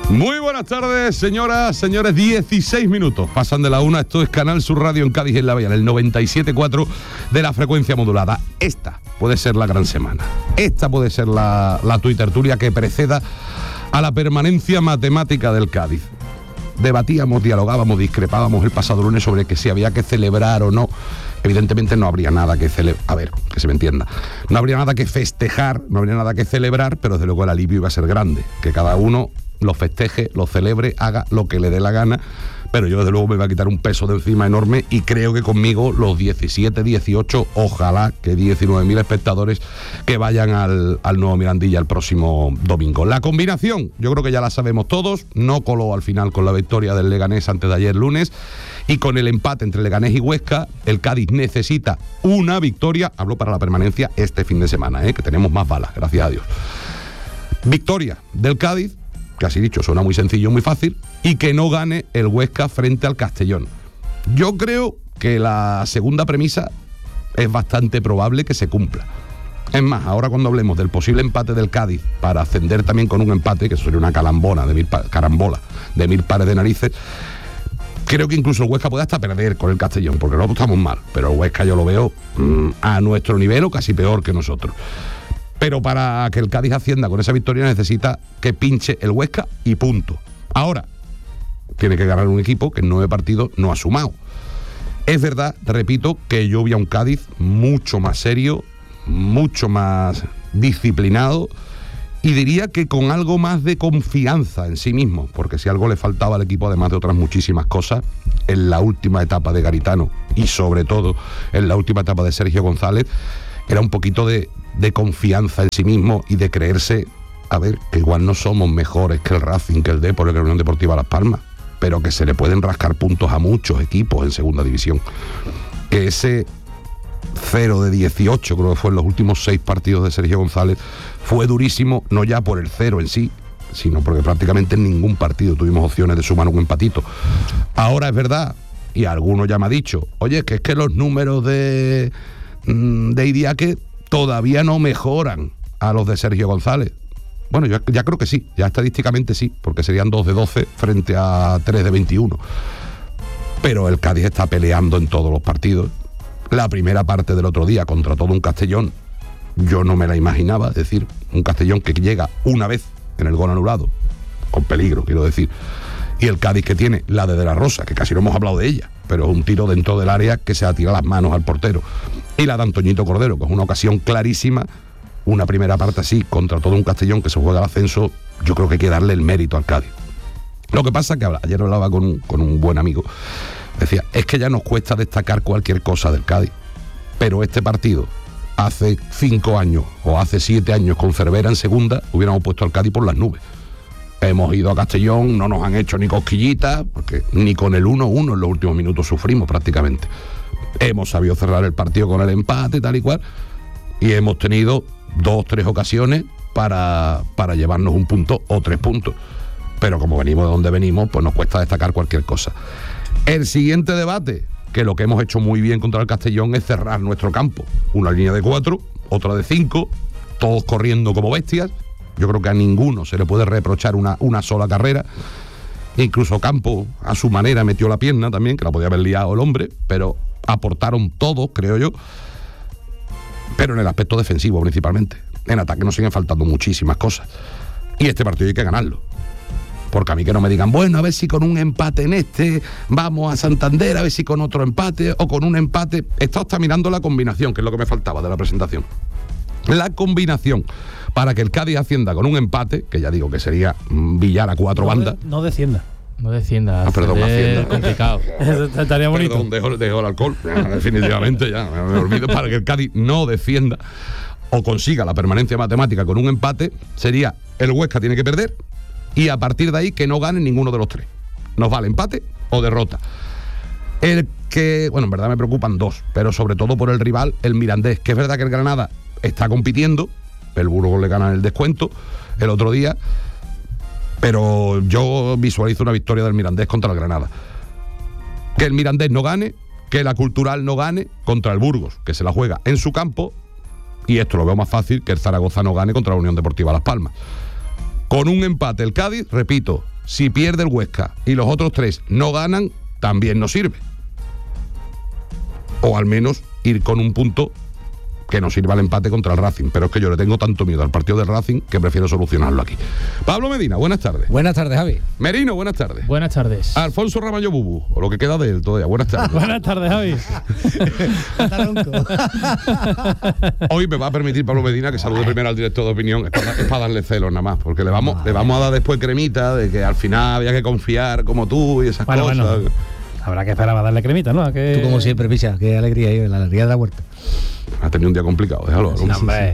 Muy buenas tardes, señoras, señores. 16 minutos pasan de la 1. Esto es Canal Sur Radio en Cádiz, en La Valla, en el 97.4 de la frecuencia modulada. Esta puede ser la gran semana. Esta puede ser la tuitertulia que preceda a la permanencia matemática del Cádiz. Debatíamos, dialogábamos, discrepábamos el pasado lunes sobre que si había que celebrar o no. Evidentemente no habría nada que celebrar. A ver, que se me entienda. No habría nada que festejar, no habría nada que celebrar, pero desde luego el alivio iba a ser grande. Que cada uno lo festeje, lo celebre, haga lo que le dé la gana, pero yo desde luego me voy a quitar un peso de encima enorme y creo que conmigo los 17, 18, ojalá que 19.000 espectadores que vayan al nuevo Mirandilla el próximo domingo. La combinación, yo creo que ya la sabemos todos, no coló al final con la victoria del Leganés antes de ayer lunes, y con el empate entre Leganés y Huesca, el Cádiz necesita una victoria, hablo para la permanencia este fin de semana, que tenemos más balas, gracias a Dios. Victoria del Cádiz, que así dicho suena muy sencillo, muy fácil, y que no gane el Huesca frente al Castellón. Yo creo que la segunda premisa es bastante probable que se cumpla. Es más, ahora cuando hablemos del posible empate del Cádiz para ascender también con un empate, que eso sería una carambola de mil pares de narices, creo que incluso el Huesca puede hasta perder con el Castellón, porque no estamos mal, pero el Huesca yo lo veo a nuestro nivel o casi peor que nosotros. Pero para que el Cádiz ascienda con esa victoria necesita que pinche el Huesca y punto. Ahora, tiene que ganar un equipo que en 9 partidos no ha sumado. Es verdad, repito, que yo vi a un Cádiz mucho más serio, mucho más disciplinado y diría que con algo más de confianza en sí mismo, porque si algo le faltaba al equipo, además de otras muchísimas cosas, en la última etapa de Garitano y sobre todo en la última etapa de Sergio González, era un poquito de confianza en sí mismo y de creerse, a ver, que igual no somos mejores que el Racing, que el Depor, que la Unión Deportiva Las Palmas, pero que se le pueden rascar puntos a muchos equipos en segunda división. Que ese 0 de 18, creo que fue en los últimos 6 partidos de Sergio González, fue durísimo, no ya por el 0 en sí, sino porque prácticamente en ningún partido tuvimos opciones de sumar un empatito. Ahora es verdad, y alguno ya me ha dicho, oye, que es que los números de Idiáquez todavía no mejoran a los de Sergio González. Bueno, yo ya creo que sí, ya estadísticamente sí, porque serían 2 de 12 frente a 3 de 21. Pero el Cádiz está peleando en todos los partidos. La primera parte del otro día contra todo un Castellón, yo no me la imaginaba, es decir, un Castellón que llega una vez en el gol anulado, con peligro, quiero decir. Y el Cádiz que tiene la de la Rosa, que casi no hemos hablado de ella, pero es un tiro dentro del área que se atira las manos al portero. Y la de Antoñito Cordero, que es una ocasión clarísima, una primera parte así, contra todo un Castellón que se juega el ascenso, yo creo que hay que darle el mérito al Cádiz. Lo que pasa es que ayer hablaba con un buen amigo, decía, es que ya nos cuesta destacar cualquier cosa del Cádiz, pero este partido, hace 5 años o hace 7 años con Cervera en segunda, hubiéramos puesto al Cádiz por las nubes. Hemos ido a Castellón, no nos han hecho ni cosquillitas, porque ni con el 1-1 en los últimos minutos sufrimos prácticamente. Hemos sabido cerrar el partido con el empate, tal y cual, y hemos tenido 2, 3 ocasiones para llevarnos un punto o 3 puntos. Pero como venimos de donde venimos, pues nos cuesta destacar cualquier cosa. El siguiente debate, que lo que hemos hecho muy bien contra el Castellón es cerrar nuestro campo. Una línea de 4, otra de 5, todos corriendo como bestias. Yo creo que a ninguno se le puede reprochar una sola carrera. Incluso Campo, a su manera, metió la pierna también, que la podía haber liado el hombre, pero aportaron todos, creo yo. Pero en el aspecto defensivo principalmente. En ataque nos siguen faltando muchísimas cosas. Y este partido hay que ganarlo. Porque a mí que no me digan, bueno, a ver si con un empate en este vamos a Santander, a ver si con otro empate o con un empate. He estado hasta mirando la combinación, que es lo que me faltaba de la presentación. La combinación para que el Cádiz ascienda con un empate, que ya digo que sería Villar a 4 bandas. No descienda. Perdón, ascienda. Complicado. Estaría bonito. Perdón, dejo el alcohol. Definitivamente ya, me olvido. Para que el Cádiz no descienda o consiga la permanencia matemática con un empate, sería el Huesca tiene que perder y a partir de ahí que no gane ninguno de los 3. Nos vale empate o derrota. El que, bueno, en verdad me preocupan 2, pero sobre todo por el rival, el Mirandés, que es verdad que el Granada está compitiendo, el Burgos le gana el descuento el otro día, pero yo visualizo una victoria del Mirandés contra el Granada. Que el Mirandés no gane, que la Cultural no gane contra el Burgos, que se la juega en su campo, y esto lo veo más fácil, que el Zaragoza no gane contra la Unión Deportiva Las Palmas. Con un empate el Cádiz, repito, si pierde el Huesca y los otros 3 no ganan, también nos sirve. O al menos ir con un punto que nos sirva el empate contra el Racing. Pero es que yo le tengo tanto miedo al partido del Racing que prefiero solucionarlo aquí. Pablo Medina, buenas tardes. Buenas tardes, Javi. Merino, buenas tardes. Buenas tardes. Alfonso Ramallo Bubu, o lo que queda de él todavía. Buenas tardes. Buenas tardes, Javi. Hoy me va a permitir Pablo Medina que salude primero al director de opinión. Es para darle celos nada más, porque le vamos a dar después cremita de que al final había que confiar como tú y esas cosas. Bueno, habrá que esperar a darle cremita, ¿no? Tú como siempre, Picha, qué alegría, la alegría de la huerta. Ha tenido un día complicado, déjalo. Sí, hombre.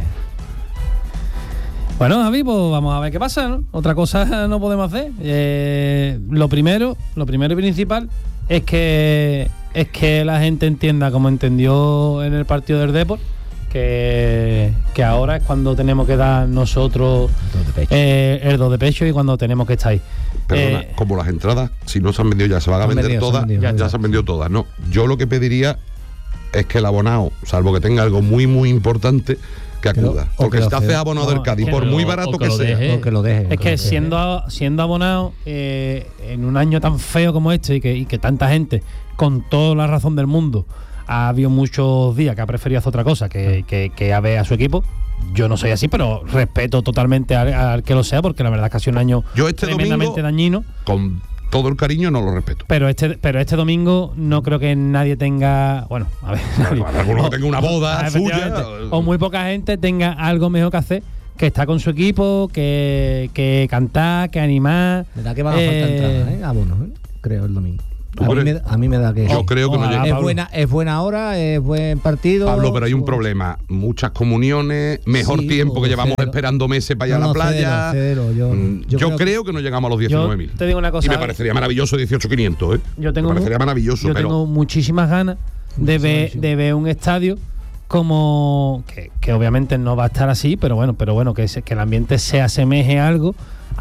Bueno, Javi, pues vamos a ver qué pasa, ¿no? Otra cosa no podemos hacer. Lo primero y principal es que la gente entienda, como entendió en el partido del Depor, que ahora es cuando tenemos que dar nosotros el do de pecho y cuando tenemos que estar ahí. Perdona, como las entradas, si no se han vendido ya, se van a vender todas, ya se han vendido todas. No, yo lo que pediría es que el abonado, salvo que tenga algo muy muy importante, que acuda. Porque si te haces abonado del Cádiz, por muy barato que sea, o que lo deje. Es que siendo abonado en un año tan feo como este y que tanta gente, con toda la razón del mundo, ha habido muchos días que ha preferido hacer otra cosa que a ver a su equipo. Yo no soy así, pero respeto totalmente al que lo sea, porque la verdad es que ha sido un año tremendamente dañino. Con todo el cariño no lo respeto. Pero este domingo no creo que nadie tenga... Bueno, a ver... Alguno que tenga una boda suya. O muy poca gente tenga algo mejor que hacer que estar con su equipo, que cantar, que animar. Me da que van a faltar entradas, abonos, creo, el domingo. A mí me da que... Yo creo que no llega. Es buena hora, es buen partido. Pablo, pero hay un problema. Muchas comuniones, mejor tiempo que llevamos esperando meses para ir a la playa. Yo creo que no llegamos a los 19.000. Te digo una cosa. Y me parecería maravilloso 18.500, ¿eh? Me parecería maravilloso. Tengo muchísimas ganas de ver un estadio como... Que obviamente no va a estar así, pero bueno que el ambiente se asemeje a algo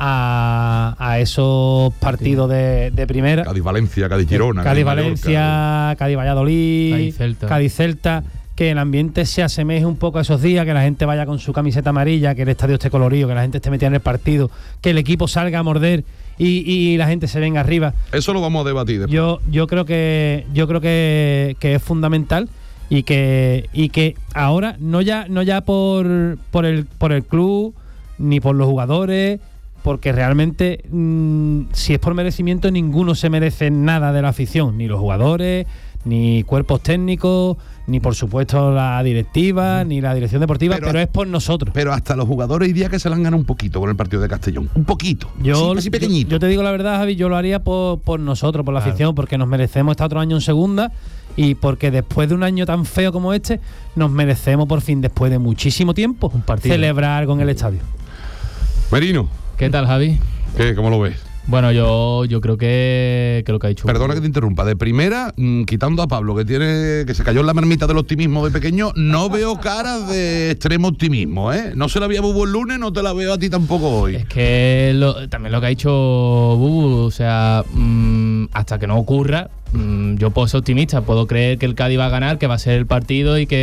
a esos partidos de primera. Cádiz-Valencia, Cádiz-Girona, Cádiz-Valencia, Cádiz-Valladolid, Cádiz-Celta, que el ambiente se asemeje un poco a esos días, que la gente vaya con su camiseta amarilla, que el estadio esté colorido, que la gente esté metida en el partido, que el equipo salga a morder y la gente se venga arriba. Eso lo vamos a debatir después. Yo creo que es fundamental y que ahora no ya por el club ni por los jugadores, porque realmente si es por merecimiento, ninguno se merece nada de la afición, ni los jugadores, ni cuerpos técnicos, ni por supuesto la directiva, ni la dirección deportiva, pero es por nosotros. Pero hasta los jugadores hoy día que se la han ganado un poquito con el partido de Castellón, un poquito, así pequeñito. Yo te digo la verdad, Javi, yo lo haría por nosotros, por la afición, porque nos merecemos estar otro año en segunda y porque después de un año tan feo como este, nos merecemos por fin, después de muchísimo tiempo, celebrar algo en el estadio. Merino. ¿Qué tal, Javi? ¿Cómo lo ves? Bueno, yo creo que lo que ha dicho... Perdona que te interrumpa. De primera, quitando a Pablo, que se cayó en la marmita del optimismo de pequeño, no veo caras de extremo optimismo, ¿eh? No se la vi a Bubu el lunes, no te la veo a ti tampoco hoy. Es que también lo que ha dicho Bubu, o sea, hasta que no ocurra, yo puedo ser optimista, puedo creer que el Cádiz va a ganar, que va a ser el partido y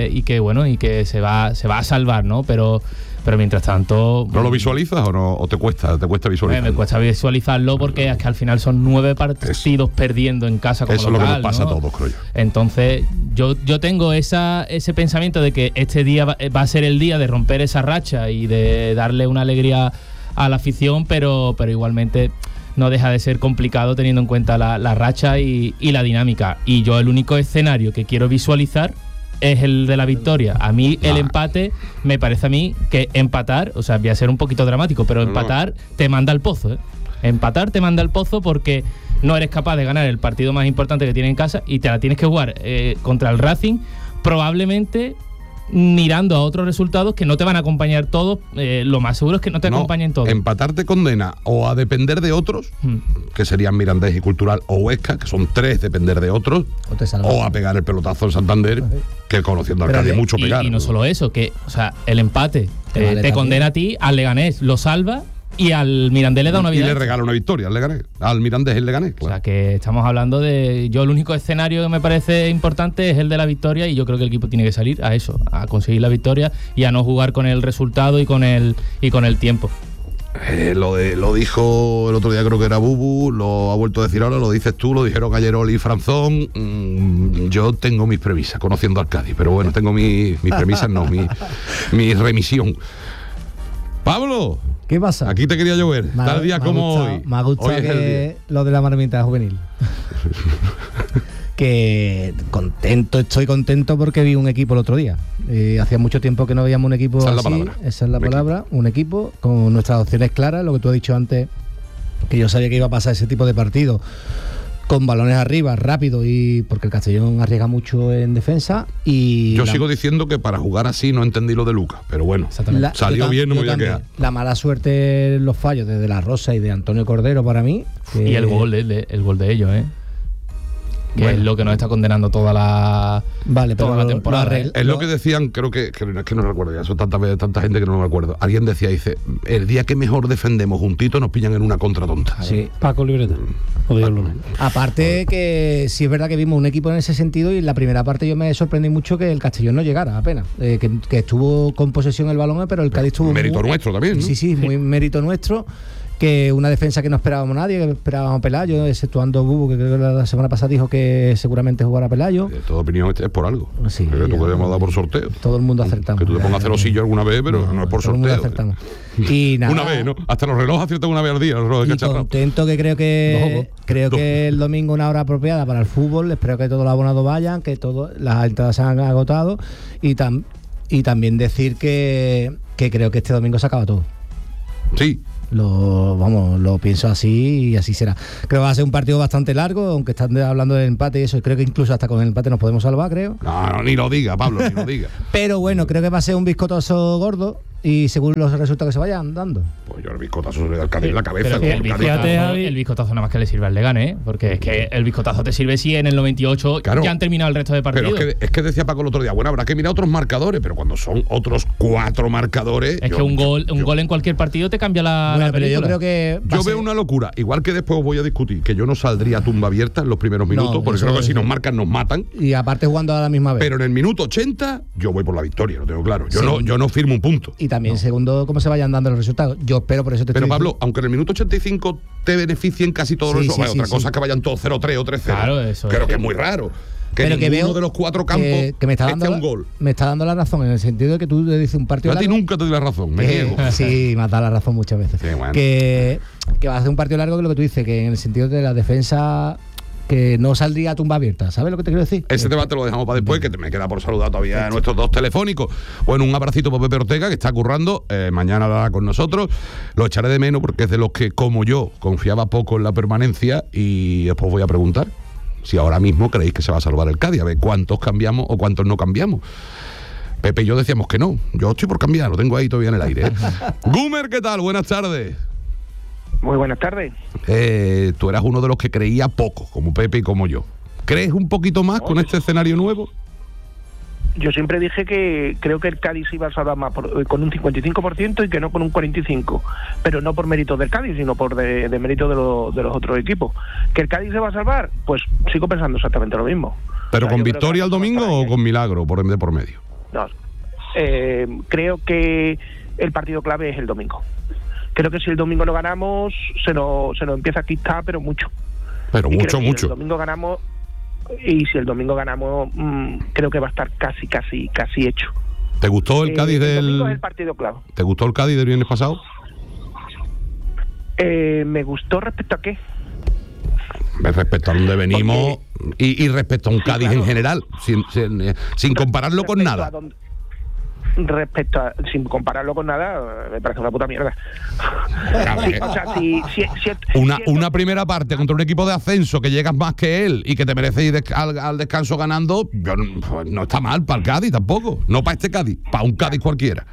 que se va a salvar, ¿no? Pero mientras tanto... ¿No lo visualizas o no? ¿O te cuesta visualizarlo? Me cuesta visualizarlo porque es que al final son 9 partidos perdiendo en casa como local. Eso es lo que nos pasa a todos, creo yo. Entonces, yo tengo ese pensamiento de que este día va a ser el día de romper esa racha y de darle una alegría a la afición, pero igualmente no deja de ser complicado teniendo en cuenta la racha y la dinámica. Y yo el único escenario que quiero visualizar es el de la victoria. A mí el empate me parece a mí que empatar, o sea, voy a ser un poquito dramático, pero empatar te manda al pozo, ¿eh? Empatar te manda al pozo porque no eres capaz de ganar el partido más importante que tienes en casa y te la tienes que jugar contra el Racing, probablemente mirando a otros resultados que no te van a acompañar todos. Lo más seguro es que no te acompañen todos. Empatar te condena o a depender de otros, que serían Mirandés y Cultural o Huesca, que son 3 depender de otros, o a pegar el pelotazo en Santander, que conociendo al Cádiz mucho pegar. Y no solo eso, que o sea, el empate te condena a ti, al Leganés lo salva y al Mirandés le da una vida. Y le regala una victoria al Leganés. Al Mirandés el Leganés, claro. O sea que estamos hablando de... Yo el único escenario que me parece importante es el de la victoria y yo creo que el equipo tiene que salir a eso, a conseguir la victoria y a no jugar con el resultado y con el tiempo. Lo dijo el otro día, creo que era Bubu, lo ha vuelto a decir ahora, lo dices tú, lo dijeron ayer Oli y Franzón. Yo tengo mis premisas, conociendo al Cádiz, pero bueno, tengo mis premisas, no, mi remisión. Pablo, ¿qué pasa? Aquí te quería llover, tal día como hoy. Me ha gustado hoy que lo de la marmita juvenil. Que estoy contento porque vi un equipo el otro día. Hacía mucho tiempo que no veíamos un equipo esa así. Es la palabra. Esa es la palabra, un equipo con nuestras opciones claras, lo que tú has dicho antes, que yo sabía que iba a pasar ese tipo de partido con balones arriba, rápido, y porque el Castellón arriesga mucho en defensa. Y yo sigo diciendo que para jugar así no entendí lo de Lucas, pero bueno, salió bien, no me voy a quedar. La mala suerte, los fallos de La Rosa y de Antonio Cordero para mí. Y el gol de ellos, que bueno, es lo que nos está condenando toda la temporada. Es lo que decían, creo que no recuerdo ya, son tanta gente que no me acuerdo. Alguien decía, dice, el día que mejor defendemos juntitos nos pillan en una contra tonta. Sí. Paco Libreta. Aparte que sí es verdad que vimos un equipo en ese sentido, y en la primera parte yo me sorprendí mucho que el Castellón no llegara apenas, que estuvo con posesión el balón, pero el Cádiz tuvo mérito nuestro también, ¿no? Sí, muy mérito nuestro. Que una defensa que no esperábamos nadie, que esperábamos a Pelayo, exceptuando Bubu, que creo que la semana pasada dijo que seguramente jugará Pelayo. De toda opinión es por algo. Sí, que tú podemos dar por sorteo. Todo el mundo acertamos. Que tú te pongas celosillo alguna vez, pero no es por sorteo. Todo el mundo acertamos. Y nada, una vez, ¿no? Hasta los relojes aciertan una vez al día. Y contento, que creo que el domingo es una hora apropiada para el fútbol. Espero que todos los abonados vayan, que las entradas se han agotado. Y también decir que creo que este domingo se acaba todo. Sí. Lo pienso así y así será. Creo que va a ser un partido bastante largo, aunque están hablando del empate y eso, y creo que incluso hasta con el empate nos podemos salvar, creo. No, ni lo diga, Pablo, ni lo diga. Pero bueno, creo que va a ser un biscotazo gordo y según los resultados que se vayan dando. Pues yo el biscotazo se le da al Cádiz en la cabeza. El biscotazo nada más que le sirve al Leganés, porque es que el biscotazo te sirve si en el 98 ya han terminado el resto de partidos. Pero es que decía Paco el otro día, bueno, habrá que mirar otros marcadores, pero cuando son otros 4 marcadores... Es que un gol en cualquier partido te cambia la pero yo creo que... Yo veo una locura, igual que después voy a discutir, que yo no saldría a tumba abierta en los primeros minutos, porque creo que si nos marcan, nos matan. Y aparte jugando a la misma vez. Pero en el minuto 80, yo voy por la victoria, lo tengo claro. Yo no firmo un punto. Y también, segundo, cómo se vayan dando los resultados. Yo espero, por eso te Pero estoy Pablo, diciendo, aunque en el minuto 85 te beneficien casi todos los resultados, otra cosa es que vayan todos 0-3 o 3-0. Claro, eso creo que es muy raro. Pero que veo de los 4 campos que me está dando un gol. Me está dando la razón en el sentido de que tú le dices un partido largo. A ti nunca te doy la razón, me niego. Sí, me has dado la razón muchas veces. Sí, bueno. Que va a ser un partido largo, que lo que tú dices, que en el sentido de la defensa, que no saldría a tumba abierta. ¿Sabes lo que te quiero decir? Ese debate lo dejamos para después, que me queda por saludar todavía a nuestros 2 telefónicos. Bueno, un abracito para Pepe Ortega, que está currando. Mañana hablará con nosotros. Lo echaré de menos porque es de los que, como yo, confiaba poco en la permanencia, y después voy a preguntar si ahora mismo creéis que se va a salvar el Cádiz, a ver cuántos cambiamos o cuántos no cambiamos. Pepe y yo decíamos que no. Yo estoy por cambiar, lo tengo ahí todavía en el aire. Gumer, ¿qué tal? Buenas tardes. Muy buenas tardes. Tú eras uno de los que creía poco, como Pepe y como yo. ¿Crees un poquito más con este escenario nuevo? Yo siempre dije que creo que el Cádiz iba a salvar más con un 55% y que no con un 45%, pero no por mérito del Cádiz, sino por de mérito de los otros equipos. ¿Que el Cádiz se va a salvar? Pues sigo pensando exactamente lo mismo. ¿Pero con victoria el domingo o con milagro por medio? No, creo que el partido clave es el domingo. Creo que si el domingo no ganamos, se nos empieza a quitar, pero mucho. Pero y mucho. Si el domingo ganamos, y si el domingo ganamos, creo que va a estar casi hecho. ¿Te gustó el Cádiz el domingo es el partido clave. ¿Te gustó el Cádiz del viernes pasado? Me gustó respecto a qué. Respecto a donde venimos y respecto a un Cádiz en general, sin compararlo con nada. Sin compararlo con nada, me parece una puta mierda. O sea, una primera parte contra un equipo de ascenso que llegas más que él y que te mereces ir al descanso ganando, pues no está mal para el Cádiz tampoco. No para este Cádiz, para un Cádiz cualquiera.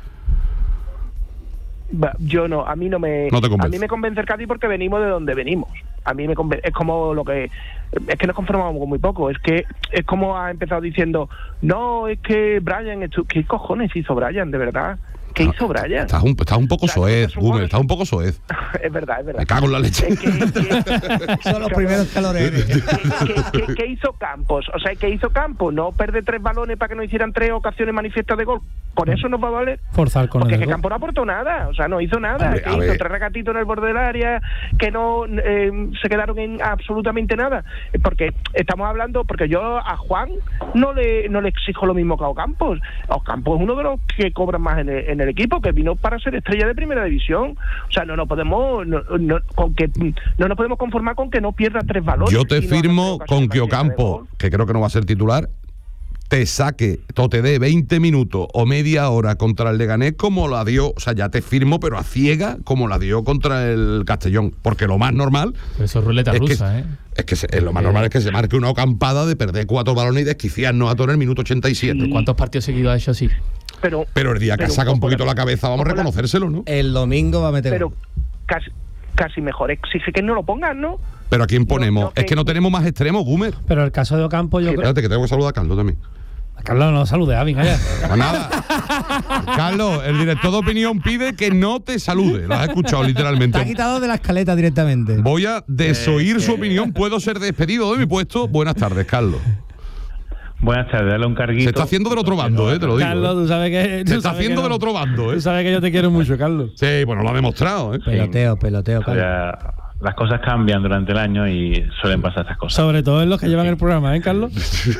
Yo no, a mí no me... No te convence. A mí me convence el Cádiz porque venimos de donde venimos. A mí me convence, es como lo que... Es que nos conformamos con muy poco. Es que es como ha empezado diciendo, no, es que Brian... ¿Qué cojones hizo Brian, de verdad? ¿Qué hizo Brian? Estás un poco soez, Gumer, estás un poco soez. Es verdad. Me cago en la leche. Son los primeros calores. ¿Qué hizo Campos? O sea, ¿qué hizo Campos? No perder 3 balones para que no hicieran 3 ocasiones manifiestas de gol. ¿Con eso nos va a valer? Forzar con porque el es que gol. Campos no aportó nada. O sea, no hizo nada. A ver. Hizo 3 regatitos en el borde del área, que no se quedaron en absolutamente nada. Porque estamos hablando, porque yo a Juan no le exijo lo mismo que a Ocampos. Ocampos es uno de los que cobran más en el equipo, que vino para ser estrella de primera división. O sea, no nos podemos conformar con que no pierda 3 balones. Yo te firmo con que Ocampo, que creo que no va a ser titular, te saque o te dé 20 minutos o media hora contra el Leganés como la dio, o sea, ya te firmo, pero a ciega como la dio contra el Castellón, porque lo más normal eso es ruleta rusa, ¿eh? Es que lo más normal es que se marque una ocampada de perder 4 balones y desquiciarnos a todo en el minuto 87. ¿Cuántos partidos seguidos ha hecho así? Pero el día que saca un poquito la cabeza, vamos a reconocérselo, ¿no? El domingo va a meter. Pero casi mejor exige que no lo pongan, ¿no? Pero ¿a quién ponemos? Es que no tenemos más extremos, Gumer. Pero el caso de Ocampo, yo creo. Espérate, que tengo que saludar a Carlos también. A Carlos no salude, Avi, calla. Pues nada. Carlos, el director de opinión pide que no te salude. Lo has escuchado literalmente. Te ha quitado de la escaleta directamente. Voy a desoír su opinión. Puedo ser despedido de mi puesto. Buenas tardes, Carlos. Buenas tardes, dale un carguito. Se está haciendo del otro bando, te lo digo. Carlos, tú sabes que. Se está haciendo del otro bando, Tú sabes que yo te quiero mucho, Carlos. Sí, bueno, lo ha demostrado, Peloteo, Carlos. Ya, las cosas cambian durante el año y suelen pasar estas cosas. Sobre todo en los que llevan el programa, ¿eh, Carlos?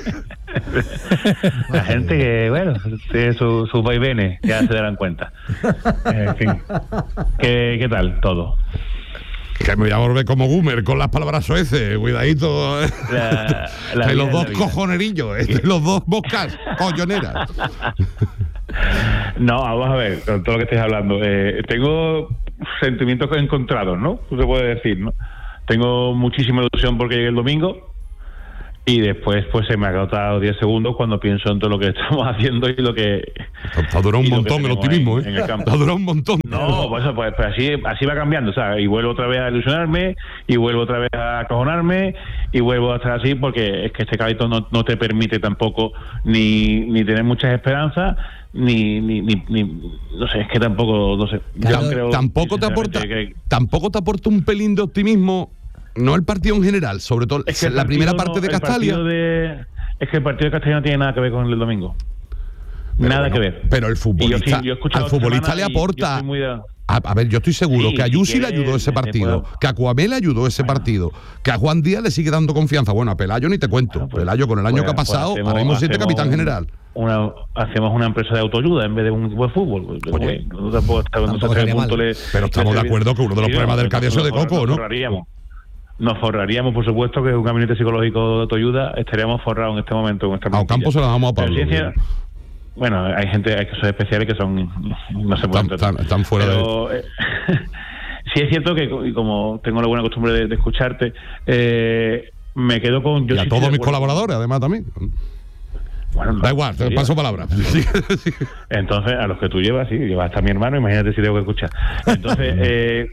La gente que, bueno, tiene sus vaivenes, ya se darán cuenta. En fin. ¿Qué tal todo? Que me voy a volver como Gumer con las palabras soeces. Cuidadito. Hay los dos cojonerillos, los dos bocas colloneras. No, vamos a ver, con todo lo que estáis hablando. Tengo sentimientos encontrados, ¿no? Se puede decir, ¿no? Tengo muchísima ilusión porque llegue el domingo y después pues se me ha agotado 10 segundos cuando pienso en todo lo que estamos haciendo y lo que... Te ha durado un montón el optimismo, en el campo. Te ha durado un montón. No, pues así va cambiando, o sea, y vuelvo otra vez a ilusionarme, y vuelvo otra vez a acojonarme, y vuelvo a estar así, porque es que este cabito no te permite tampoco ni tener muchas esperanzas, ni no sé, es que tampoco, no sé. Claro, yo creo, tampoco te aporta un pelín de optimismo, no el partido en general, sobre todo es que la primera parte de Castalia. Es que el partido de Castalia no tiene nada que ver con el domingo. Nada que ver. Pero el futbolista, al futbolista le aporta. A ver, yo estoy seguro que a Yusi le ayudó ese partido, que a Cuamé le ayudó ese partido, que a Juan Díaz le sigue dando confianza. Bueno, a Pelayo ni te cuento. Pelayo con el año que ha pasado, ahora mismo siete capitán general. Hacemos una empresa de autoayuda en vez de un equipo de fútbol. Oye, pero estamos de acuerdo que uno de los problemas del Cádiz es de Coco, ¿no? Nos forraríamos, por supuesto, que es un gabinete psicológico de autoayuda, estaríamos forrados en este momento. A Ocampo se la damos a Pablo. Bueno, hay gente que son especiales que son no se pueden están fuera pero, de... sí es cierto que, como tengo la buena costumbre de escucharte, me quedo con... Y a todos mis colaboradores, además, también. Bueno, da igual, te paso palabra. Entonces, a los que tú llevas, sí, llevas hasta mi hermano, imagínate si tengo que escuchar. Entonces,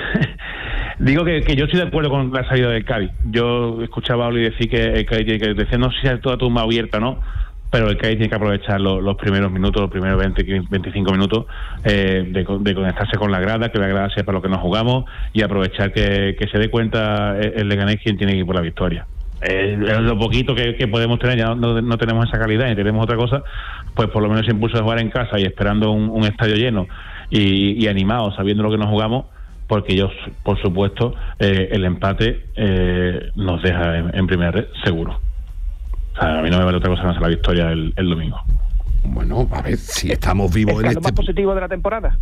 digo que yo estoy de acuerdo con la salida del Cádiz. Yo escuchaba a Oli decir que el Cádiz tiene que decir, no sé si es toda tumba abierta, ¿no? Pero el Cádiz tiene que aprovechar los primeros minutos, los primeros 25 minutos de conectarse con la grada, que la grada sea para lo que nos jugamos y aprovechar que se dé cuenta el Leganés quien tiene que ir por la victoria. Lo poquito que podemos tener, ya no tenemos esa calidad y tenemos otra cosa, pues por lo menos ese impulso de jugar en casa y esperando un estadio lleno y animados, sabiendo lo que nos jugamos, porque ellos, por supuesto, el empate nos deja en primera red, seguro. O sea, a mí no me vale otra cosa más la victoria el domingo. Bueno, a ver, si estamos vivos en ¿Es lo más positivo de la temporada?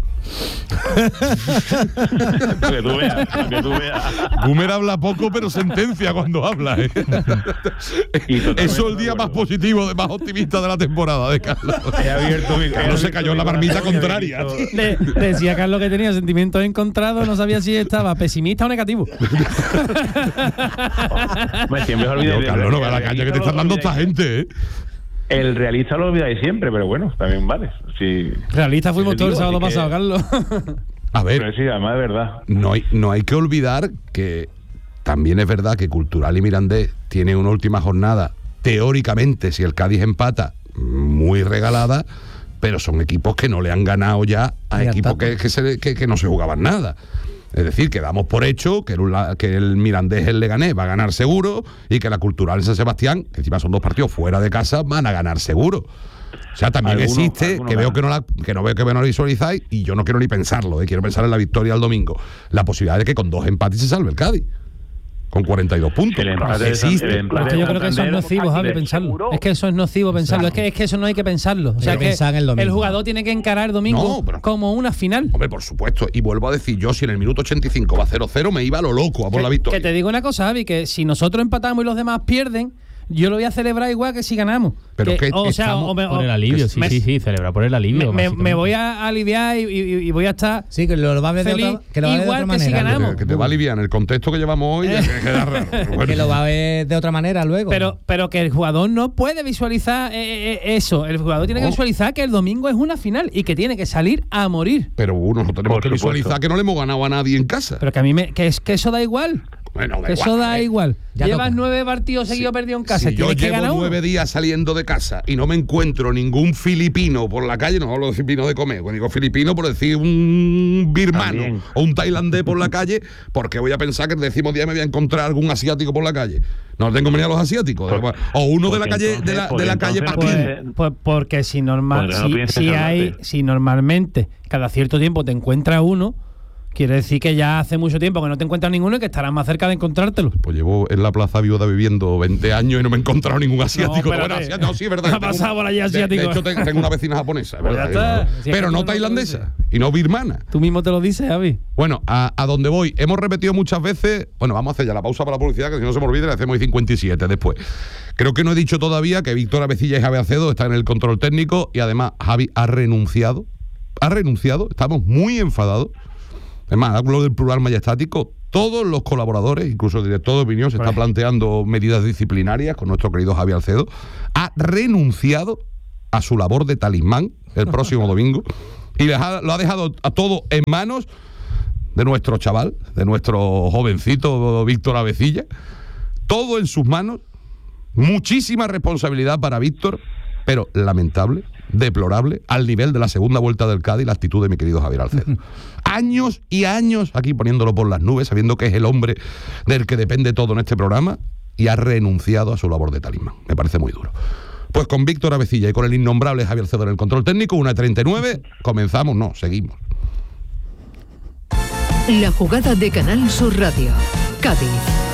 que tú veas. Gumer habla poco, pero sentencia cuando habla, ¿eh? Eso es el día más positivo, más optimista de la temporada de Carlos. Carlos se cayó en la marmita contraria. Decía Carlos que tenía sentimientos encontrados, no sabía si estaba pesimista o negativo. Carlos, no vea la caña que te están dando esta gente, ¿eh? El realista lo olvidáis siempre, pero bueno, también vale. Sí. Realista fuimos todo el sábado pasado, Carlos. A ver, pero sí, además de verdad. No hay que olvidar que también es verdad que Cultural y Mirandés tiene una última jornada, teóricamente, si el Cádiz empata, muy regalada, pero son equipos que no le han ganado ya a equipos que no se jugaban nada. Es decir, que damos por hecho que el Mirandés, el Leganés, va a ganar seguro y que la Cultural de San Sebastián, que encima son 2 partidos fuera de casa, van a ganar seguro. O sea, también existe, que veo que no lo visualizáis, y yo no quiero ni pensarlo, quiero pensar en la victoria el domingo, la posibilidad de que con 2 empates se salve el Cádiz. Con 42 puntos. Existe. Es que yo creo que eso es nocivo, Javi, pensarlo. Es que eso es nocivo pensarlo. Es que eso no hay que pensarlo. O sea, que el jugador tiene que encarar el domingo como una final. Hombre, por supuesto. Y vuelvo a decir, yo si en el minuto 85 va 0-0, me iba a lo loco a por la victoria. Que te digo una cosa, Javi, que si nosotros empatamos y los demás pierden, yo lo voy a celebrar igual que si ganamos. Pero por el alivio, sí, celebrar por el alivio. Me voy a aliviar y voy a estar que lo va a ver feliz, igual que si ganamos. Que te va a aliviar en el contexto que llevamos hoy, que queda raro. Bueno. Que lo va a ver de otra manera luego. Pero que el jugador no puede visualizar eso. El jugador tiene que visualizar que el domingo es una final y que tiene que salir a morir. Pero nosotros tenemos que visualizar que no le hemos ganado a nadie en casa. Pero que a mí que eso da igual. Bueno, eso da igual. Llevas 9 partidos seguidos perdidos en casa. Si yo llevo 9 días saliendo de casa y no me encuentro ningún filipino por la calle, no hablo de filipino de comer, digo filipino por decir un birmano o un tailandés por la calle, porque voy a pensar que el 10º día me voy a encontrar algún asiático por la calle. No tengo manía a los asiáticos. O uno de la calle de la calle Paquín. Porque si normalmente cada cierto tiempo te encuentras uno, quiere decir que ya hace mucho tiempo que no te encuentras ninguno y que estarás más cerca de encontrártelo. Pues llevo en la Plaza Viuda viviendo 20 años y no me he encontrado ningún asiático. No, sí, es verdad. Ha pasado por allí asiático. De hecho, tengo una vecina japonesa, ¿verdad? Pero no tailandesa y no birmana. Tú mismo te lo dices, Javi. Bueno, a donde voy, hemos repetido muchas veces. Bueno, vamos a hacer ya la pausa para la publicidad, que si no se me olvide, le hacemos 57 después. Creo que no he dicho todavía que Víctor Avecilla y Javi Acedo están en el control técnico y además Javi ha renunciado. Estamos muy enfadados. Es más, hablo del plural majestático. Todos los colaboradores, incluso el director de opinión, se está planteando medidas disciplinarias con nuestro querido Javi Alcedo. Ha renunciado a su labor de talismán el próximo domingo y lo ha dejado a todo en manos de nuestro chaval, de nuestro jovencito Víctor Avecilla. Todo en sus manos. Muchísima responsabilidad para Víctor, pero lamentable, deplorable, al nivel de la segunda vuelta del Cádiz, la actitud de mi querido Javier Alcedo. Años y años aquí poniéndolo por las nubes, sabiendo que es el hombre del que depende todo en este programa, y ha renunciado a su labor de talismán. Me parece muy duro. Pues con Víctor Avecilla y con el innombrable Javier Alcedo en el control técnico, 1:39, comenzamos, seguimos. La jugada de Canal Sur Radio, Cádiz.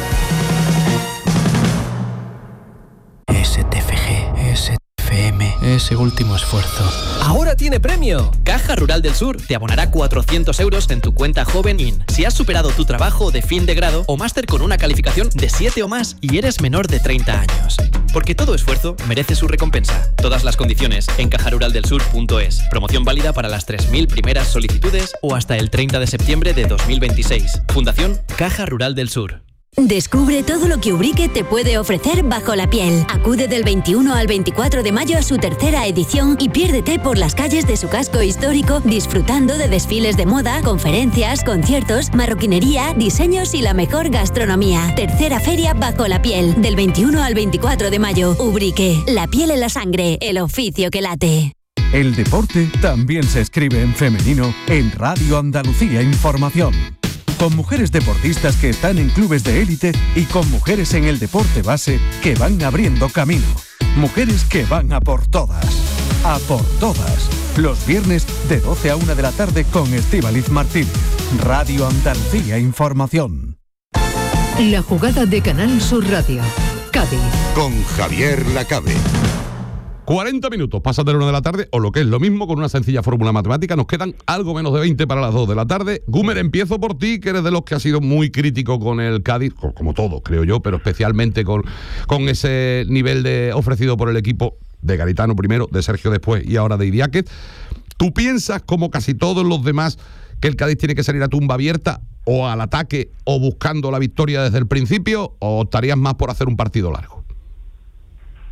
STFM, ese último esfuerzo. ¡Ahora tiene premio! Caja Rural del Sur te abonará 400 euros en tu cuenta Joven IN si has superado tu trabajo de fin de grado o máster con una calificación de 7 o más y eres menor de 30 años. Porque todo esfuerzo merece su recompensa. Todas las condiciones en cajaruraldelsur.es. Promoción válida para las 3.000 primeras solicitudes o hasta el 30 de septiembre de 2026. Fundación Caja Rural del Sur. Descubre todo lo que Ubrique te puede ofrecer bajo la piel. Acude del 21 al 24 de mayo a su 3ª edición y piérdete por las calles de su casco histórico disfrutando de desfiles de moda, conferencias, conciertos, marroquinería, diseños y la mejor gastronomía. 3ª Feria Bajo la Piel, del 21 al 24 de mayo. Ubrique, la piel en la sangre, el oficio que late. El deporte también se escribe en femenino en Radio Andalucía Información. Con mujeres deportistas que están en clubes de élite y con mujeres en el deporte base que van abriendo camino. Mujeres que van a por todas. A por todas. Los viernes de 12 a 1 de la tarde con Estíbaliz Martínez. Radio Andalucía Información. La jugada de Canal Sur Radio, Cádiz. Con Javier Lacabe. 40 minutos, pasan de la 1 de la tarde, o lo que es lo mismo, con una sencilla fórmula matemática. Nos quedan algo menos de 20 para las 2 de la tarde. Gumer, empiezo por ti, que eres de los que ha sido muy crítico con el Cádiz, como todo, creo yo, pero especialmente con ese nivel ofrecido por el equipo de Garitano primero, de Sergio después y ahora de Idiáquez. ¿Tú piensas, como casi todos los demás, que el Cádiz tiene que salir a tumba abierta o al ataque o buscando la victoria desde el principio, o estarías más por hacer un partido largo?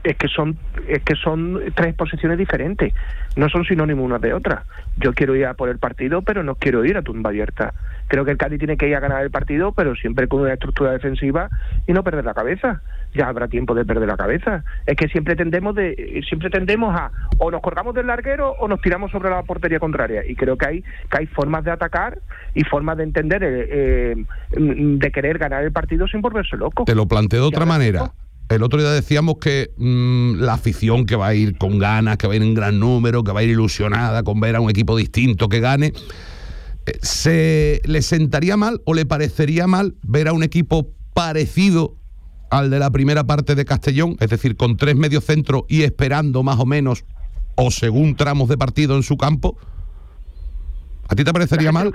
es que son 3 posiciones diferentes, no son sinónimos unas de otras. Yo quiero ir a por el partido, pero no quiero ir a tumba abierta. Creo que el Cádiz tiene que ir a ganar el partido, pero siempre con una estructura defensiva y no perder la cabeza. Ya habrá tiempo de perder la cabeza. Es que siempre tendemos a o nos colgamos del larguero o nos tiramos sobre la portería contraria, y creo que hay formas de atacar y formas de entender de querer ganar el partido sin volverse loco. Te lo planteo de otra manera. El otro día decíamos que la afición que va a ir con ganas, que va a ir en gran número, que va a ir ilusionada con ver a un equipo distinto que gane, ¿se le sentaría mal o le parecería mal ver a un equipo parecido al de la primera parte de Castellón, es decir, con 3 mediocentros y esperando más o menos o según tramos de partido en su campo? ¿A ti te parecería mal?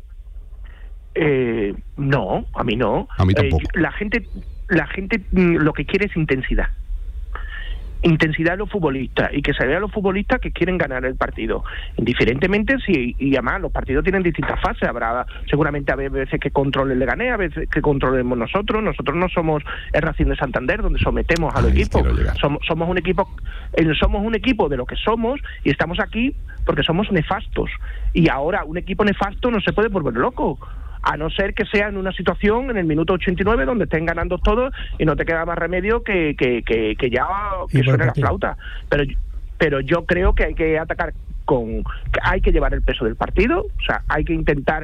No, a mí no. A mí tampoco. La gente lo que quiere es intensidad en los futbolistas, y que se vea a los futbolistas que quieren ganar el partido, indiferentemente si, y además los partidos tienen distintas fases. Habrá seguramente a veces que controle el Leganés, a veces que controlemos nosotros no somos el Racing de Santander, donde sometemos al equipo. Somos un equipo de lo que somos, y estamos aquí porque somos nefastos, y ahora un equipo nefasto no se puede volver loco, a no ser que sea en una situación en el minuto 89 donde estén ganando todos y no te queda más remedio que ya que suene la flauta. Pero yo creo que hay que atacar hay que llevar el peso del partido, o sea, hay que intentar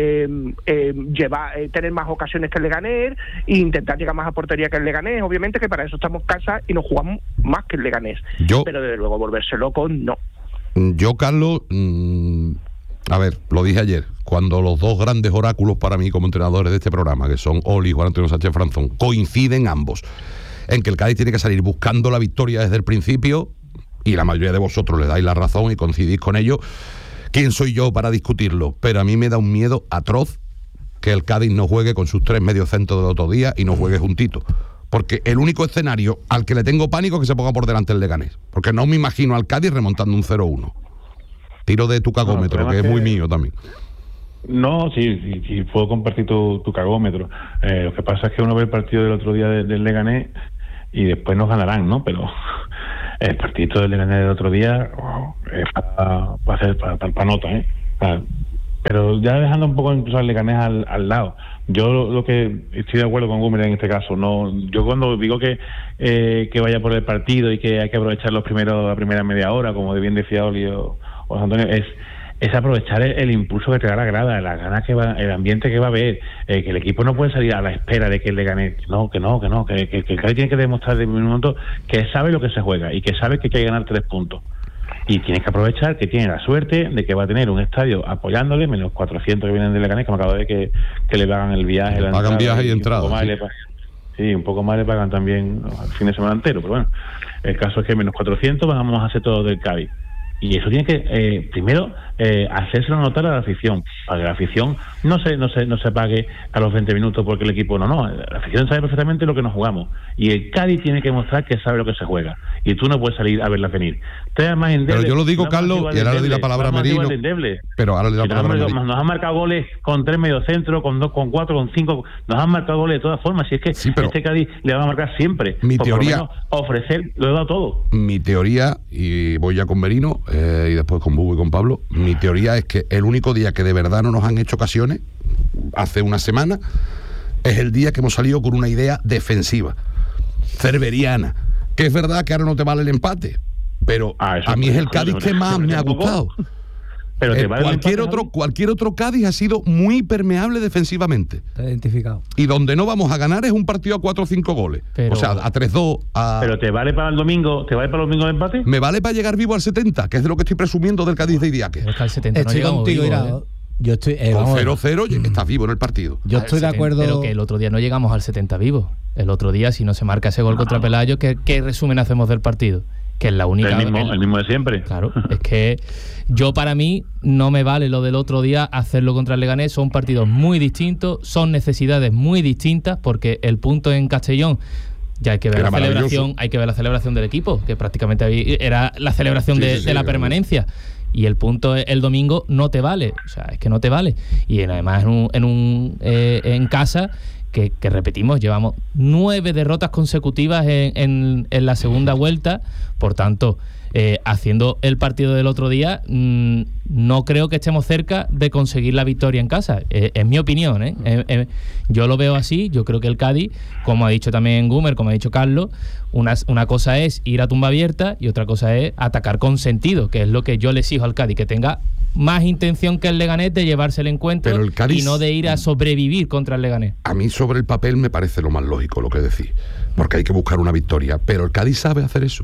tener más ocasiones que el Leganés e intentar llegar más a portería que el Leganés. Obviamente que para eso estamos en casa y nos jugamos más que el Leganés. Pero desde luego volverse loco, no. Yo, Carlos, a ver, lo dije ayer, cuando los dos grandes oráculos para mí como entrenadores de este programa, que son Oli y Juan Antonio Sánchez Franzón, coinciden ambos en que el Cádiz tiene que salir buscando la victoria desde el principio, y la mayoría de vosotros le dais la razón y coincidís con ello. ¿Quién soy yo para discutirlo? Pero a mí me da un miedo atroz que el Cádiz no juegue con sus 3 mediocentros del otro día y no juegue juntito. Porque el único escenario al que le tengo pánico es que se ponga por delante el Leganés. Porque no me imagino al Cádiz remontando un 0-1. Tiro de tu cagómetro, que es muy mío también. No, sí, puedo compartir tu cagómetro. Lo que pasa es que uno ve el partido del otro día del Leganés y después nos ganarán, ¿no? Pero el partido del Leganés del otro día va a ser para nota, ¿eh? Pero ya dejando un poco incluso al Leganés al lado, yo lo que estoy de acuerdo con Gúmez en este caso, no, yo cuando digo que vaya por el partido y que hay que aprovechar la primera media hora, como bien decía Oli o Antonio, es aprovechar el impulso que te da la grada, las ganas que va, el ambiente que va a haber, que el equipo no puede salir a la espera de que le gane, que el Cádiz tiene que demostrar de un momento que sabe lo que se juega y que sabe que hay que ganar 3 puntos. Y tienes que aprovechar que tiene la suerte de que va a tener un estadio apoyándole, menos 400 que vienen de Leganés, que me acabo de que le pagan el viaje. Le pagan viaje y entrada. Un poco más le pagan también el fin de semana entero, pero bueno, el caso es que menos 400 vamos a hacer todo del Cádiz. Y eso tiene que, primero, hacérselo notar a la afición, para que la afición no se pague a los 20 minutos porque el equipo no. La afición sabe perfectamente lo que nos jugamos. Y el Cádiz tiene que mostrar que sabe lo que se juega. Y tú no puedes salir a verla venir. Pero yo lo digo, Carlos, y ahora le doy la palabra a Merino. Pero ahora le doy la palabra a Merino. Nos han marcado goles con 3 mediocentros, con 2, con 4, con 5. Nos han marcado goles de todas formas. Si es que este Cádiz le va a marcar siempre. Mi teoría, por lo menos ofrecer, lo he dado todo. Mi teoría, y voy ya con Merino, y después con Bubu y con Pablo, mi teoría es que el único día que de verdad no nos han hecho ocasiones, hace una semana, es el día que hemos salido con una idea defensiva, cerberiana, que es verdad que ahora no te vale el empate, pero a mí es el Cádiz que más me ha gustado. Pero cualquier otro Cádiz ha sido muy permeable defensivamente. Está identificado. Y donde no vamos a ganar es un partido a 4 o 5 goles. O sea, a 3-2. ¿Pero te vale para el domingo? ¿Te vale para el domingo el empate? Me vale para llegar vivo al 70, que es de lo que estoy presumiendo del Cádiz de Idiáquez. Pero es que al 70 estoy no contigo, vivo, Yo estoy con 0-0 estás vivo en el partido. Yo estoy de acuerdo. Pero que el otro día no llegamos al 70 vivo. El otro día, si no se marca ese gol contra Pelayo, ¿qué resumen hacemos del partido? Que es la única. El mismo de siempre. Claro, es que para mí no me vale lo del otro día hacerlo contra el Leganés. Son partidos muy distintos, son necesidades muy distintas, porque el punto en Castellón ya hay que ver la celebración del equipo, que prácticamente era la celebración de la permanencia. Y el punto el domingo no te vale, o sea, es que no te vale. Y además en casa, que repetimos, llevamos 9 derrotas consecutivas en la segunda vuelta, por tanto, haciendo el partido del otro día, no creo que estemos cerca de conseguir la victoria en casa. Es mi opinión, yo lo veo así. Yo creo que el Cádiz, como ha dicho también Gumer, como ha dicho Carlos, una cosa es ir a tumba abierta y otra cosa es atacar con sentido, que es lo que yo le exijo al Cádiz, que tenga más intención que el Leganés de llevarse el encuentro, pero el Cádiz, y no de ir a sobrevivir contra el Leganés. A mí sobre el papel me parece lo más lógico lo que decís, porque hay que buscar una victoria, pero el Cádiz sabe hacer eso.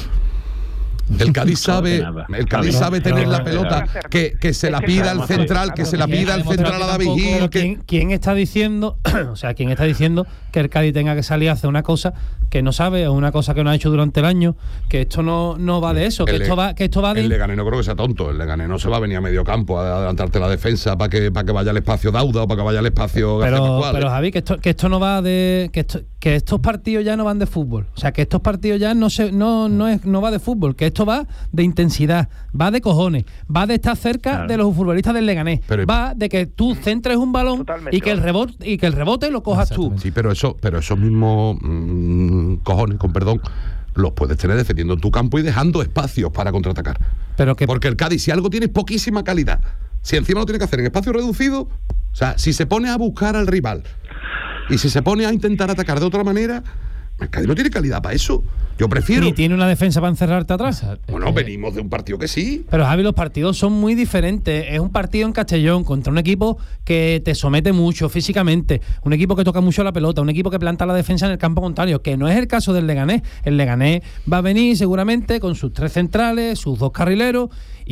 El Cádiz sabe tener la pelota, que se la pida al central, que se la pida al central a David Gil. ¿Quién está diciendo, quién está diciendo que el Cádiz tenga que salir a hacer una cosa que no sabe, o una cosa que no ha hecho durante el año? Que esto no va de eso, que esto va de... El Leganés no creo que sea tonto, el Leganés no se va a venir a medio campo a adelantarte la defensa para que vaya al espacio Dauda o para que vaya al espacio García. Pero Javi, que esto no va de... Que estos partidos ya no van de fútbol. O sea, que estos partidos ya no va de fútbol, que esto va de intensidad, va de cojones, va de estar cerca de los futbolistas del Leganés, va de que tú centres un balón y que el rebote lo cojas tú. Sí, pero esos mismos cojones, con perdón, los puedes tener defendiendo en tu campo y dejando espacios para contraatacar. Porque el Cádiz, si algo tiene, es poquísima calidad. Si encima lo tiene que hacer en espacio reducido, o sea, si se pone a buscar al rival y si se pone a intentar atacar de otra manera, el Cádiz no tiene calidad para eso. Yo prefiero... Ni tiene una defensa para encerrarte atrás. Bueno, venimos de un partido que sí. Pero Javi, los partidos son muy diferentes. Es un partido en Castellón contra un equipo que te somete mucho físicamente, un equipo que toca mucho la pelota, un equipo que planta la defensa en el campo contrario, que no es el caso del Leganés. El Leganés va a venir seguramente con sus 3 centrales, sus 2 carrileros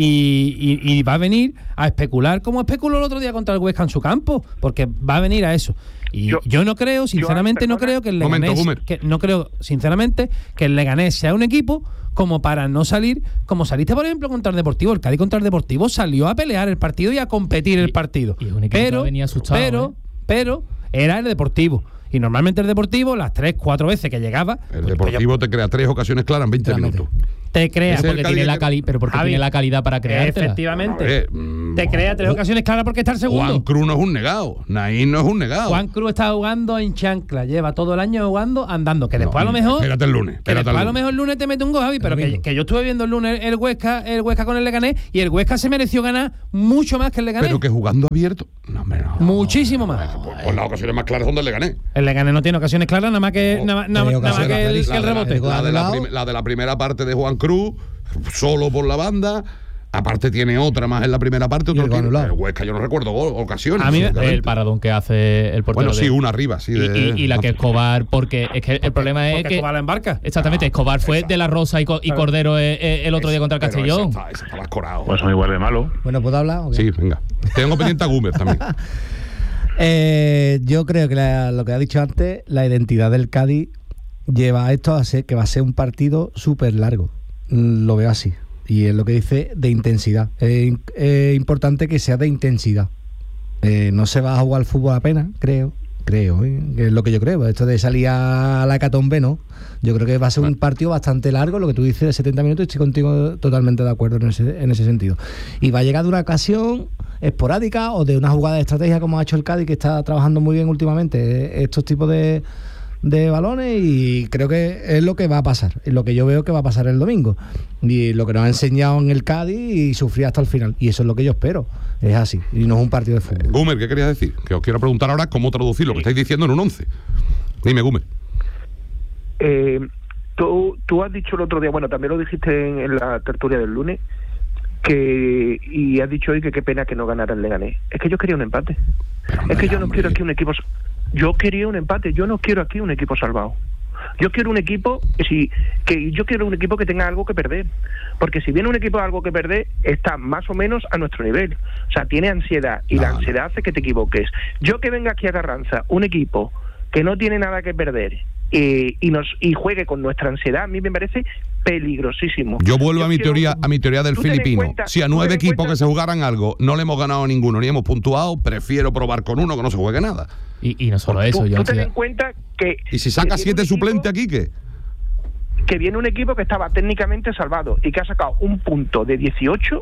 y va a venir a especular como especuló el otro día contra el Huesca en su campo, porque va a venir a eso. Y yo no creo, sinceramente, no creo que el Leganés, sinceramente, que el Leganés sea un equipo como para no salir, como saliste, por ejemplo, contra el Deportivo. El Cádiz contra el Deportivo salió a pelear el partido y a competir el partido. Pero era el Deportivo. Y normalmente el Deportivo, las 3-4 veces que llegaba... El Deportivo te crea 3 ocasiones claras en 20 minutos. Te crea, porque tiene la calidad para creártela. Efectivamente. Te crea 3 ocasiones claras porque está el segundo. Juan Cruz no es un negado. Naín no es un negado. Juan Cruz está jugando en chancla. Lleva todo el año jugando andando. Que después a lo mejor... Espérate el lunes. A lo mejor el lunes te mete un gol, Javi. Pero que yo estuve viendo el lunes el Huesca con el Leganés, y el Huesca se mereció ganar mucho más que el Leganés. Pero que jugando abierto... No. Muchísimo más. Pues las ocasiones más claras son del Leganés. El Leganés no tiene ocasiones claras, nada más que el rebote. La de la primera parte de Juan Cruz, solo por la banda. Aparte tiene otra más en la primera parte, otro tiene el Huesca, yo no recuerdo ocasiones. A mí el paradón que hace el portero. Bueno, sí, una arriba, sí. Y la que Escobar, porque es que el problema es que Escobar la embarca. Exactamente, Escobar fue de la Rosa y Cordero el otro día contra el Castellón. Ese estaba escorado. Pues son igual de malo. Bueno, ¿puedo hablar? Okay. Sí, venga. Tengo pendiente a Gumer también. Yo creo que lo que ha dicho antes, la identidad del Cádiz lleva a esto a ser que va a ser un partido súper largo. Lo veo así. Y es lo que dice de intensidad. Es importante que sea de intensidad. No se va a jugar al fútbol apenas, creo, que es lo que yo creo. Esto de salir a la hecatombe, ¿no? Yo creo que va a ser un partido bastante largo, lo que tú dices de 70 minutos, estoy contigo totalmente de acuerdo en ese sentido. Y va a llegar de una ocasión esporádica o de una jugada de estrategia como ha hecho el Cádiz, que está trabajando muy bien últimamente estos tipos de balones, y creo que es lo que va a pasar, es lo que yo veo que va a pasar el domingo, y lo que nos ha enseñado en el Cádiz, y sufrir hasta el final, y eso es lo que yo espero. Es así, y no es un partido de fútbol. Gumer, ¿qué querías decir? Que os quiero preguntar ahora cómo traducir lo que estáis diciendo en un 11. Dime, Gumer. Tú has dicho el otro día, bueno, también lo dijiste en la tertulia del lunes, y has dicho hoy que qué pena que no ganara el Leganés. Es que yo quería un empate. Es que yo no quiero aquí un equipo... Yo quería un empate, yo no quiero aquí un equipo salvado. Yo quiero un equipo yo quiero un equipo que tenga algo que perder, porque si viene un equipo algo que perder, está más o menos a nuestro nivel. O sea, tiene ansiedad, y la ansiedad hace que te equivoques. Yo que venga aquí a Carranza, un equipo que no tiene nada que perder, y juegue con nuestra ansiedad, a mí me parece peligrosísimo. Yo vuelvo a mi teoría del filipino. Si a 9 equipos que se jugaran algo no le hemos ganado a ninguno ni hemos puntuado, prefiero probar con uno que no se juegue nada. Y no solo eso. Tú ten en cuenta que... ¿Y si saca 7 suplentes aquí, qué? Que viene un equipo que estaba técnicamente salvado y que ha sacado un punto de 18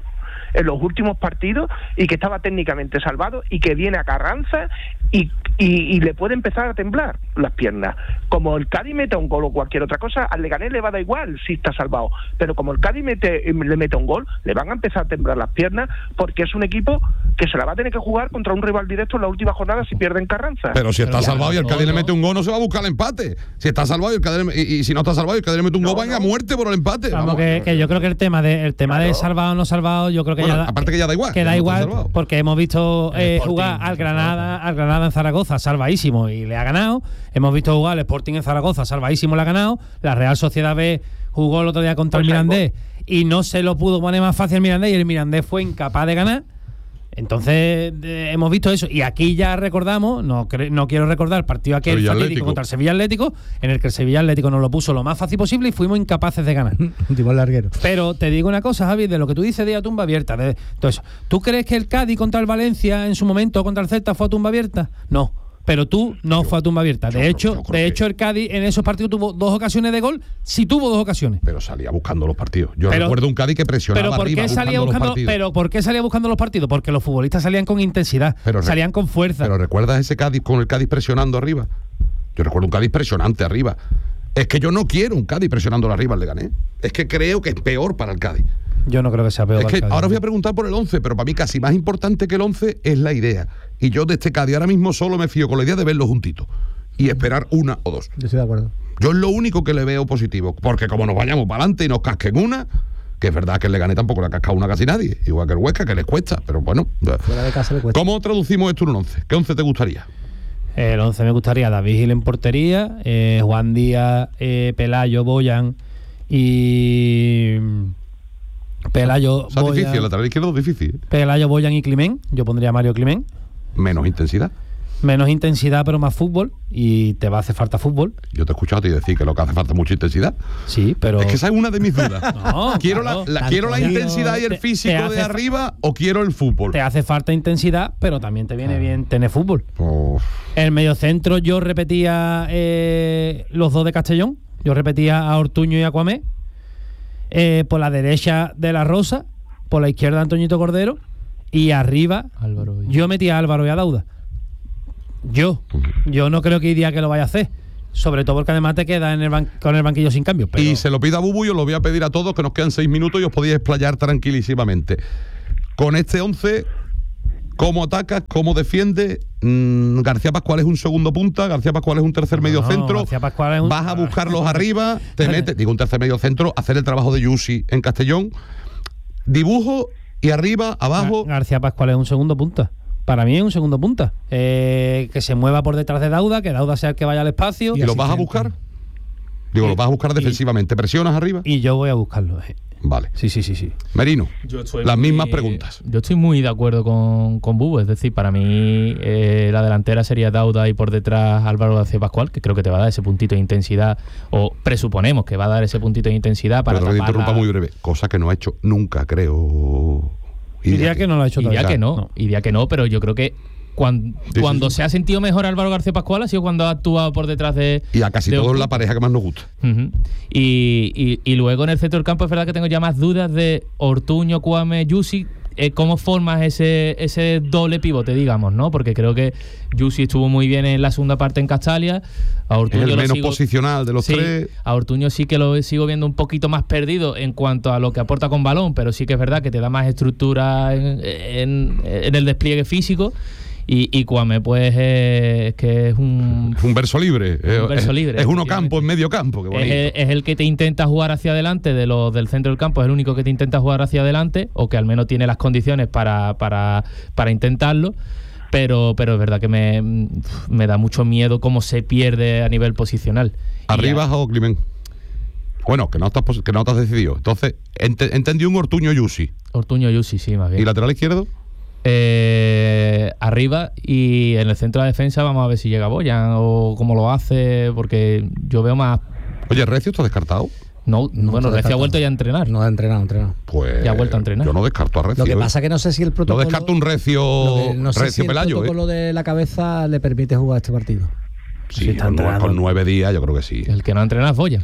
en los últimos partidos y que estaba técnicamente salvado y que viene a Carranza y le puede empezar a temblar las piernas. Como el Cádiz meta un gol o cualquier otra cosa, al Leganés le va a dar igual si está salvado, pero como el Cádiz le mete un gol, le van a empezar a temblar las piernas, porque es un equipo que se la va a tener que jugar contra un rival directo en la última jornada si pierde en Carranza. Pero si está salvado y el Cádiz le mete un gol, no se va a buscar el empate. Si está salvado y el Cádiz y si no está salvado y el Cádiz le mete un gol, venga a muerte por el empate. Vamos, que yo creo que el tema de salvado o no salvado, yo creo que aparte que ya da igual. Que da igual, porque hemos visto jugar al Granada en Zaragoza salvadísimo y le ha ganado. Hemos visto jugar al Sporting en Zaragoza salvadísimo, le ha ganado. La Real Sociedad B jugó el otro día contra el Mirandés y no se lo pudo poner más fácil el Mirandés y el Mirandés fue incapaz de ganar. Entonces hemos visto eso y aquí ya recordamos, no quiero recordar el partido aquel fatídico contra el Sevilla Atlético, en el que el Sevilla Atlético nos lo puso lo más fácil posible y fuimos incapaces de ganar. Último larguero. Pero te digo una cosa, Javi, de lo que tú dices de a tumba abierta, de todo eso. ¿Tú crees que el Cádiz contra el Valencia en su momento contra el Celta fue a tumba abierta? No. Pero tú no fue a tumba abierta. De hecho, el Cádiz en esos partidos tuvo 2 ocasiones de gol. Sí tuvo 2 ocasiones. Pero salía buscando los partidos. Yo recuerdo un Cádiz que presionaba arriba buscando los partidos. ¿Pero por qué salía buscando los partidos? Porque los futbolistas salían con intensidad, salían con fuerza. Pero ¿recuerdas ese Cádiz con el Cádiz presionando arriba? Yo recuerdo un Cádiz presionante arriba. Es que yo no quiero un Cádiz presionando arriba al Leganés. Es que creo que es peor para el Cádiz. Yo no creo que sea peor. Es que ahora os voy a preguntar por el 11, pero para mí casi más importante que el 11 es la idea. Y yo de este Cádiz ahora mismo solo me fío con la idea de verlos juntitos y esperar una o dos. Yo estoy de acuerdo. Yo es lo único que le veo positivo, porque como nos vayamos para adelante y nos casquen una, que es verdad que el Leganés tampoco le ha cascado una casi nadie, igual que el Huesca, que les cuesta, pero bueno. Fuera de casa le cuesta. ¿Cómo traducimos esto en un 11? ¿Qué 11 te gustaría? El 11 me gustaría David Gil en portería, Juan Díaz, Pelayo, Boyan y... Pelayo, Boyan, difícil, el lateral izquierdo es difícil. Pelayo, Boyan y Climent. Yo pondría a Mario Climent. Menos intensidad. Menos intensidad, pero más fútbol. Y te va a hacer falta fútbol. Yo te he escuchado a ti decir que lo que hace falta es mucha intensidad. Sí, pero... Es que esa es una de mis dudas. ¿Quiero la intensidad y el físico de arriba o quiero el fútbol? Te hace falta intensidad, pero también te viene bien tener fútbol. En el mediocentro yo repetía los dos de Castellón. Yo repetía a Ortuño y a Cuamé. Por la derecha de la Rosa, por la izquierda Antoñito Cordero y arriba Álvaro. Yo metía a Álvaro y a Dauda. Yo no creo que Idia que lo vaya a hacer, sobre todo porque además te queda con el banquillo sin cambio. Pero... Y se lo pido a Bubu y os lo voy a pedir a todos, que nos quedan 6 minutos y os podéis explayar tranquilísimamente. Con este 11, ¿cómo atacas? ¿Cómo defiendes? García Pascual es un segundo punta, García Pascual es un tercer medio centro. Vas a buscarlos arriba, te metes, digo un tercer medio centro, hacer el trabajo de Yusi en Castellón. Dibujo y arriba, abajo. García Pascual es un segundo punta. Para mí es un segundo punta. Que se mueva por detrás de Dauda, que Dauda sea el que vaya al espacio. ¿Y lo vas a buscar? Digo, lo vas a buscar defensivamente. ¿Presionas arriba? Y yo voy a buscarlo. Vale. Sí. Merino, las mismas preguntas. Yo estoy muy de acuerdo con Bubu. Es decir, para mí la delantera sería Dauda y por detrás Álvaro García Pascual, que creo que te va a dar ese puntito de intensidad, o presuponemos que va a dar ese puntito de intensidad para tapar. Pero te interrumpa muy breve. Cosa que no ha hecho nunca, creo. Diría que no lo ha hecho todavía. Diría que no, pero yo creo que cuando se ha sentido mejor Álvaro García Pascual ha sido cuando ha actuado por detrás de... Y a casi todos la pareja que más nos gusta. Y luego en el centro del campo es verdad que tengo ya más dudas de Ortuño, Cuame, Yusi. ¿Cómo formas ese doble pivote, digamos, no? Porque creo que Yusi estuvo muy bien en la segunda parte en Castalia. A Ortuño es el menos posicional de los tres. A Ortuño sí que lo sigo viendo un poquito más perdido en cuanto a lo que aporta con balón, pero sí que es verdad que te da más estructura en el despliegue físico. Y Cuame, pues, es que es un verso libre. Es uno campo en medio campo. Qué bonito. Es el que te intenta jugar hacia adelante de los del centro del campo, es el único que te intenta jugar hacia adelante, o que al menos tiene las condiciones para intentarlo. Pero es verdad que me da mucho miedo cómo se pierde a nivel posicional. ¿Arriba o Climent? Bueno, que no estás decidido. Entonces, entendí un Ortuño-Yusi. Ortuño-Yusi, sí, más bien. ¿Y lateral izquierdo? Arriba, y en el centro de la defensa vamos a ver si llega Boyan o cómo lo hace, porque yo veo más... Oye, ¿Recio está descartado? No, bueno, Recio ha vuelto ya a entrenar. No ha entrenado. Pues ya ha vuelto a entrenar. Yo no descarto a Recio. Lo que pasa es que no sé si el protocolo... No descarto un Recio, no sé si Pelayo. El protocolo de la cabeza le permite jugar este partido. Sí, con 9 días yo creo que sí. El que no ha entrenado es Boyan.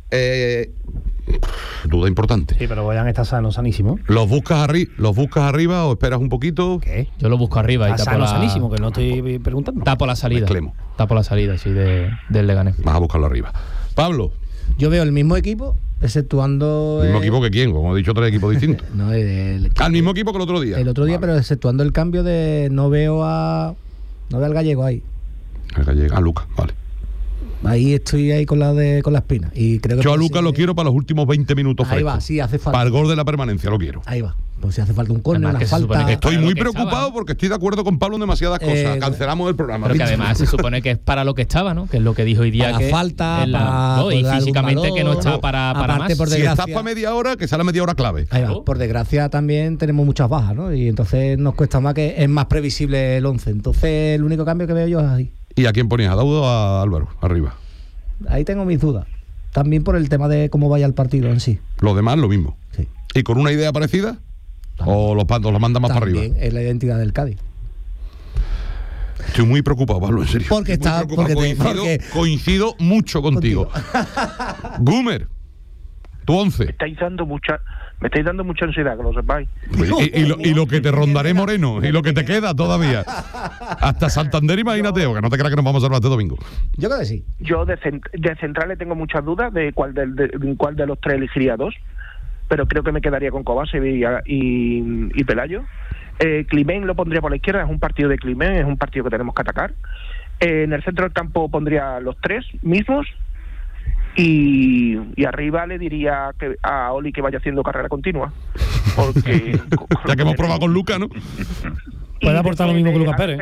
Duda importante. Sí, pero Boyan está sanísimo. ¿Los buscas arriba o esperas un poquito? ¿Qué? Yo lo busco arriba. Está sanísimo, que no estoy preguntando. Tapo la salida. Tapo la salida, sí, del Leganés. Vas a buscarlo arriba. Pablo. Yo veo el mismo equipo, exceptuando... ¿El mismo equipo que quién? Como he dicho, 3 equipos distintos. No, el mismo equipo que el otro día. El otro día, pero exceptuando el cambio de... No veo al gallego ahí. El gallego, a Lucas, vale. Ahí estoy ahí con la espina. Y creo que yo a Lucas lo quiero para los últimos 20 minutos frescos. Ahí va, sí, hace falta. Para el gol de la permanencia lo quiero. Ahí va. Pues si hace falta un córner, una falta. Estoy muy preocupado porque estoy de acuerdo con Pablo en demasiadas cosas. Cancelamos el programa. Pero que además se supone que es para lo que estaba, ¿no? Que es lo que dijo hoy día. Para que falta, y físicamente que no está para más. Por si estás para media hora, que sea la media hora clave. Ahí va. Por desgracia también tenemos muchas bajas, ¿no? Y entonces nos cuesta más, que es más previsible el 11. Entonces el único cambio que veo yo es ahí. ¿Y a quién ponías? ¿A Dauda o a Álvaro? Arriba. Ahí tengo mis dudas. También por el tema de cómo vaya el partido en sí. Los demás lo mismo. Sí. ¿Y con una idea parecida? También. ¿O los manda más para arriba? Es la identidad del Cádiz. Estoy muy preocupado, Pablo, en serio. Porque está... Coincido mucho contigo. Gumer, tu 11. Me estáis dando mucha ansiedad, que lo sepáis. Y lo que te rondaré, Moreno, y lo que te queda todavía. Hasta Santander, imagínate, que no te creas que nos vamos a hablar este domingo. Yo creo que sí. Yo de centrales tengo muchas dudas de cuál de los 3 elegiría 2, pero creo que me quedaría con Kovacevic y Pelayo. Climent lo pondría por la izquierda, es un partido de Climent, es un partido que tenemos que atacar. En el centro del campo pondría los 3 mismos. Y arriba le diría a Oli que vaya haciendo carrera continua. Porque ya que hemos probado con Lucas, ¿no? Puede aportar lo mismo que Lucas Pérez.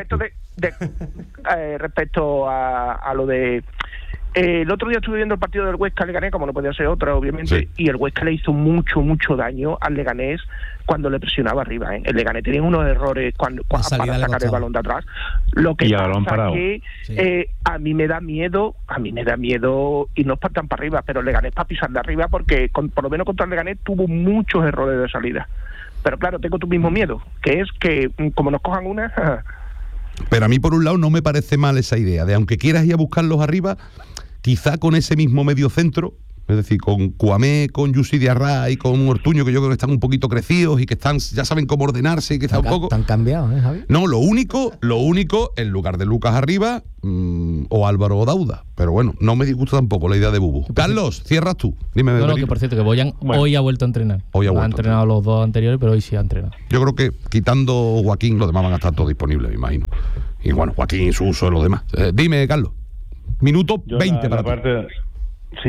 Respecto a lo de... el otro día estuve viendo el partido del Huesca Leganés, como no podía ser otra, obviamente, sí. Y el Huesca le hizo mucho daño al Leganés cuando le presionaba arriba. El Leganés tenía unos errores para sacar el balón de atrás. Lo que pasa es que a mí me da miedo y no es tan para arriba, pero el Leganés para pisar de arriba, porque por lo menos contra el Leganés tuvo muchos errores de salida. Pero claro, tengo tu mismo miedo, que es que como nos cojan una... Pero a mí, por un lado, no me parece mal esa idea de, aunque quieras ir a buscarlos arriba, quizá con ese mismo medio centro, es decir, con Kouamé, con Youssef Diarra y con Ortuño, que yo creo que están un poquito crecidos y que ya saben cómo ordenarse, quizá un poco... Están cambiados, Javi? No, lo único, en lugar de Lucas arriba, o Álvaro o Dauda. Pero bueno, no me disgusta tampoco la idea de Bubu. Carlos, cierras tú. Dime, no, que por cierto, que Boyan hoy ha vuelto a entrenar. Ha entrenado los 2 anteriores, pero hoy sí ha entrenado. Yo creo que quitando Joaquín, los demás van a estar todos disponibles, me imagino. Y bueno, Joaquín, Suso, los demás. Dime, Carlos. Minuto 20 para ti.